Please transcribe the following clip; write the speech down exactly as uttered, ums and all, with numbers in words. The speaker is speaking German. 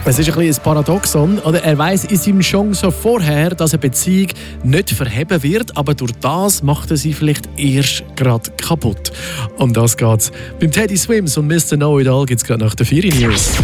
Es ist ein bisschen ein Paradoxon. Oder er weiss in seinem Song schon vorher, dass eine Beziehung nicht verheben wird, aber durch das macht er sie vielleicht erst gerade kaputt. Um das geht's. Beim Teddy Swims und Mister Know It All gibt es gerade nach der vier News.